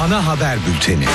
Ana haber bülteni.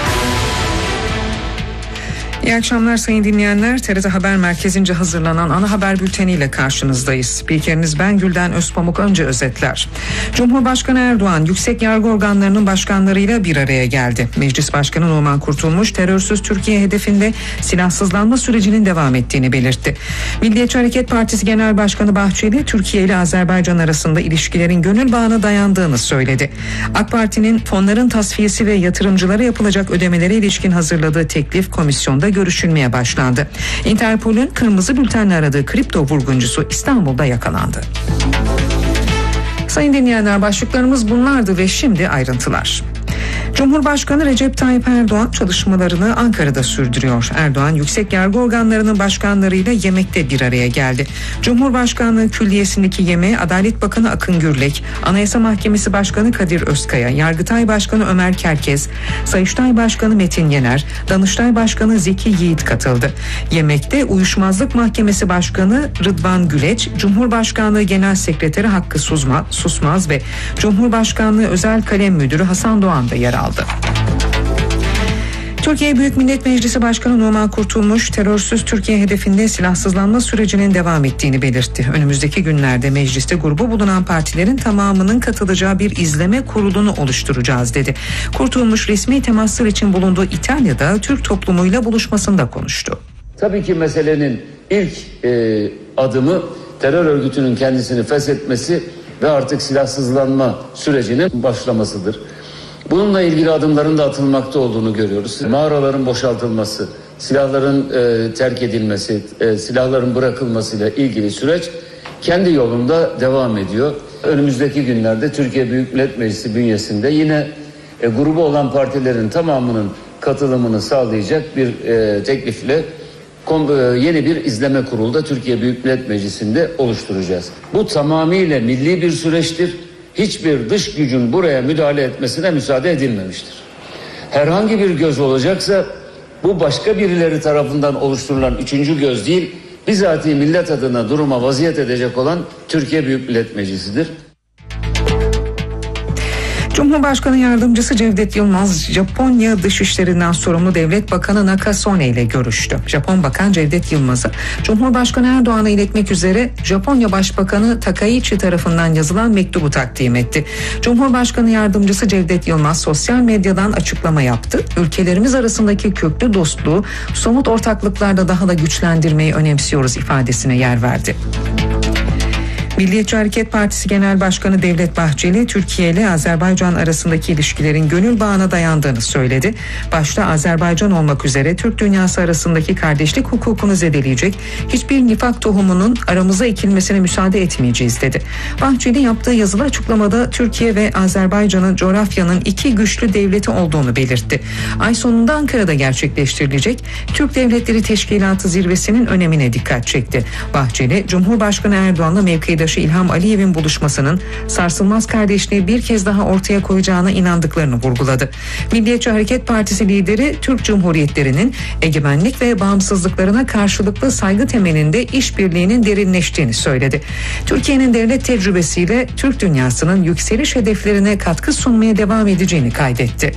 İyi akşamlar sayın dinleyenler. TRT Haber Merkezi'nce hazırlanan ana haber bülteniyle karşınızdayız. Spikeriniz ben Gülden Özpamuk. Önce özetler. Cumhurbaşkanı Erdoğan yüksek yargı organlarının başkanlarıyla bir araya geldi. Meclis Başkanı Numan Kurtulmuş terörsüz Türkiye hedefinde silahsızlanma sürecinin devam ettiğini belirtti. Milliyetçi Hareket Partisi Genel Başkanı Bahçeli Türkiye ile Azerbaycan arasında ilişkilerin gönül bağına dayandığını söyledi. AK Parti'nin fonların tasfiyesi ve yatırımcılara yapılacak ödemelere ilişkin hazırladığı teklif komisyonda görüşülmeye başlandı. Interpol'ün kırmızı bültenle aradığı kripto vurguncusu İstanbul'da yakalandı. Sayın dinleyenler, başlıklarımız bunlardı ve şimdi ayrıntılar. Cumhurbaşkanı Recep Tayyip Erdoğan çalışmalarını Ankara'da sürdürüyor. Erdoğan yüksek yargı organlarının başkanlarıyla yemekte bir araya geldi. Cumhurbaşkanlığı Külliyesi'ndeki yemeğe Adalet Bakanı Akın Gürlek, Anayasa Mahkemesi Başkanı Kadir Özkaya, Yargıtay Başkanı Ömer Kerkez, Sayıştay Başkanı Metin Yener, Danıştay Başkanı Zeki Yiğit katıldı. Yemekte Uyuşmazlık Mahkemesi Başkanı Rıdvan Güleç, Cumhurbaşkanlığı Genel Sekreteri Hakkı Susmaz ve Cumhurbaşkanlığı Özel Kalem Müdürü Hasan Doğan da yer aldı. Türkiye Büyük Millet Meclisi Başkanı Numan Kurtulmuş terörsüz Türkiye hedefinde silahsızlanma sürecinin devam ettiğini belirtti. Önümüzdeki günlerde mecliste grubu bulunan partilerin tamamının katılacağı bir izleme kurulunu oluşturacağız dedi. Kurtulmuş resmi temaslar için bulunduğu İtalya'da Türk toplumuyla buluşmasında konuştu. Tabii ki meselenin ilk adımı terör örgütünün kendisini feshetmesi ve artık silahsızlanma sürecinin başlamasıdır. Bununla ilgili adımların da atılmakta olduğunu görüyoruz. Mağaraların boşaltılması, silahların terk edilmesi, silahların bırakılmasıyla ilgili süreç kendi yolunda devam ediyor. Önümüzdeki günlerde Türkiye Büyük Millet Meclisi bünyesinde yine grubu olan partilerin tamamının katılımını sağlayacak bir teklifle yeni bir izleme kurulu da Türkiye Büyük Millet Meclisi'nde oluşturacağız. Bu tamamıyla milli bir süreçtir. Hiçbir dış gücün buraya müdahale etmesine müsaade edilmemiştir. Herhangi bir göz olacaksa bu başka birileri tarafından oluşturulan üçüncü göz değil, bizatihi millet adına duruma vaziyet edecek olan Türkiye Büyük Millet Meclisi'dir. Cumhurbaşkanı Yardımcısı Cevdet Yılmaz, Japonya Dışişlerinden sorumlu Devlet Bakanı Nakasone ile görüştü. Japon Bakan Cevdet Yılmaz'a Cumhurbaşkanı Erdoğan'a iletmek üzere Japonya Başbakanı Takaichi tarafından yazılan mektubu takdim etti. Cumhurbaşkanı Yardımcısı Cevdet Yılmaz sosyal medyadan açıklama yaptı. Ülkelerimiz arasındaki köklü dostluğu somut ortaklıklarda daha da güçlendirmeyi önemsiyoruz ifadesine yer verdi. Milliyetçi Hareket Partisi Genel Başkanı Devlet Bahçeli, Türkiye ile Azerbaycan arasındaki ilişkilerin gönül bağına dayandığını söyledi. Başta Azerbaycan olmak üzere Türk dünyası arasındaki kardeşlik hukukunu zedeleyecek hiçbir nifak tohumunun aramıza ekilmesine müsaade etmeyeceğiz dedi. Bahçeli yaptığı yazılı açıklamada Türkiye ve Azerbaycan'ın coğrafyanın iki güçlü devleti olduğunu belirtti. Ay sonunda Ankara'da gerçekleştirilecek Türk Devletleri Teşkilatı zirvesinin önemine dikkat çekti. Bahçeli, Cumhurbaşkanı Erdoğan'la mevkidaşı İlham Aliyev'in buluşmasının sarsılmaz kardeşliği bir kez daha ortaya koyacağına inandıklarını vurguladı. Milliyetçi Hareket Partisi lideri Türk Cumhuriyetlerinin egemenlik ve bağımsızlıklarına karşılıklı saygı temelinde işbirliğinin derinleştiğini söyledi. Türkiye'nin devlet tecrübesiyle Türk dünyasının yükseliş hedeflerine katkı sunmaya devam edeceğini kaydetti.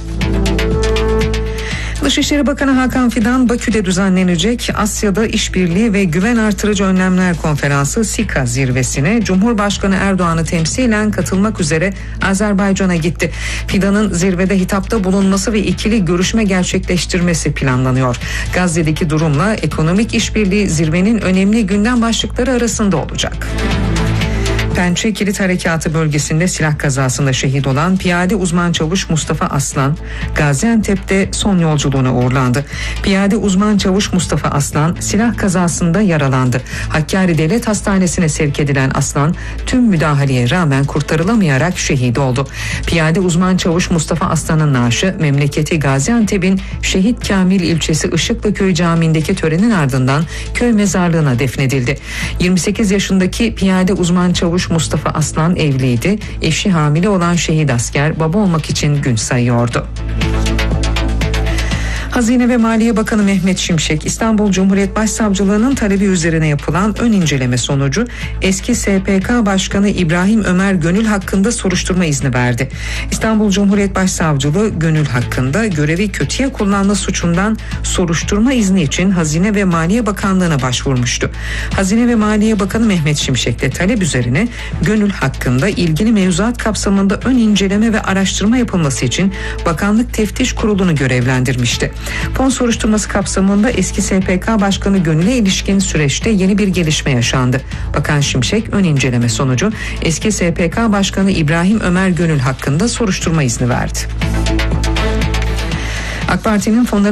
Dışişleri Bakanı Hakan Fidan, Bakü'de düzenlenecek Asya'da İşbirliği ve Güven Artırıcı Önlemler Konferansı SİKA zirvesine Cumhurbaşkanı Erdoğan'ı temsilen katılmak üzere Azerbaycan'a gitti. Fidan'ın zirvede hitapta bulunması ve ikili görüşme gerçekleştirmesi planlanıyor. Gazze'deki durumla ekonomik işbirliği zirvenin önemli gündem başlıkları arasında olacak. Pençe Kilit Harekatı bölgesinde silah kazasında şehit olan piyade uzman çavuş Mustafa Aslan, Gaziantep'te son yolculuğuna uğurlandı. Piyade uzman çavuş Mustafa Aslan silah kazasında yaralandı. Hakkari Devlet Hastanesi'ne sevk edilen Aslan, tüm müdahaleye rağmen kurtarılamayarak şehit oldu. Piyade uzman çavuş Mustafa Aslan'ın naaşı memleketi Gaziantep'in Şehit Kamil ilçesi Işıklıköy Camii'ndeki törenin ardından köy mezarlığına defnedildi. 28 yaşındaki piyade uzman çavuş Mustafa Aslan evliydi. Eşi hamile olan şehit asker baba olmak için gün sayıyordu. Hazine ve Maliye Bakanı Mehmet Şimşek, İstanbul Cumhuriyet Başsavcılığı'nın talebi üzerine yapılan ön inceleme sonucu eski SPK Başkanı İbrahim Ömer Gönül hakkında soruşturma izni verdi. İstanbul Cumhuriyet Başsavcılığı Gönül hakkında görevi kötüye kullanma suçundan soruşturma izni için Hazine ve Maliye Bakanlığı'na başvurmuştu. Hazine ve Maliye Bakanı Mehmet Şimşek de talep üzerine Gönül hakkında ilgili mevzuat kapsamında ön inceleme ve araştırma yapılması için Bakanlık Teftiş Kurulu'nu görevlendirmişti. Fon soruşturması kapsamında eski SPK Başkanı Gönül'e ilişkin süreçte yeni bir gelişme yaşandı. Bakan Şimşek ön inceleme sonucu eski SPK Başkanı İbrahim Ömer Gönül hakkında soruşturma izni verdi. AK Parti'nin fonları